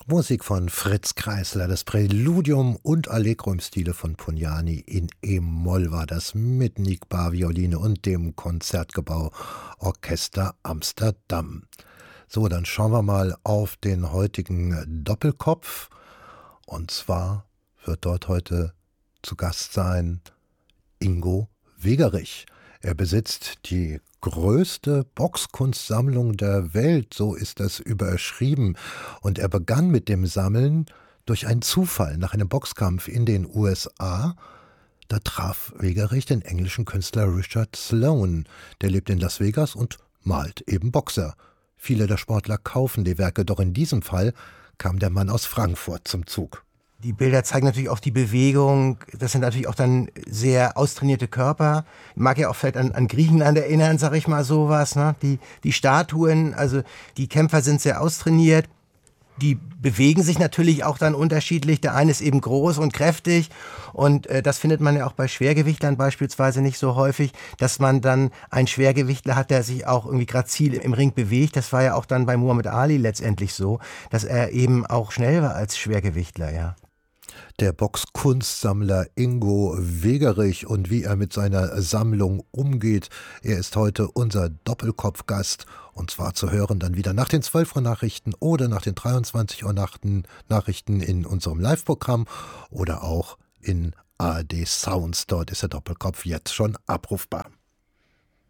Musik von Fritz Kreisler, das Präludium und Allegro im Stile von Pugnani in E-Moll war das mit Nick Bar Violine und dem Konzertgebau Orchester Amsterdam. So, dann schauen wir mal auf den heutigen Doppelkopf. Und zwar wird dort heute zu Gast sein Ingo Wegerich. Er besitzt die größte Boxkunstsammlung der Welt, so ist das überschrieben. Und er begann mit dem Sammeln durch einen Zufall nach einem Boxkampf in den USA. Da traf Wegerich den englischen Künstler Richard Sloane. Der lebt in Las Vegas und malt eben Boxer. Viele der Sportler kaufen die Werke, doch in diesem Fall kam der Mann aus Frankfurt zum Zug. Die Bilder zeigen natürlich auch die Bewegung. Das sind natürlich auch dann sehr austrainierte Körper. Mag ja auch vielleicht an Griechenland erinnern, sag ich mal sowas. Ne? Die Statuen, also die Kämpfer sind sehr austrainiert. Die bewegen sich natürlich auch dann unterschiedlich. Der eine ist eben groß und kräftig und das findet man ja auch bei Schwergewichtlern beispielsweise nicht so häufig, dass man dann einen Schwergewichtler hat, der sich auch irgendwie grazil im Ring bewegt. Das war ja auch dann bei Muhammad Ali letztendlich so, dass er eben auch schnell war als Schwergewichtler, ja. Der Boxkunstsammler Ingo Wegerich und wie er mit seiner Sammlung umgeht. Er ist heute unser Doppelkopfgast und zwar zu hören dann wieder nach den 12 Uhr Nachrichten oder nach den 23 Uhr Nachrichten in unserem Live-Programm oder auch in ARD Sounds. Dort ist der Doppelkopf jetzt schon abrufbar.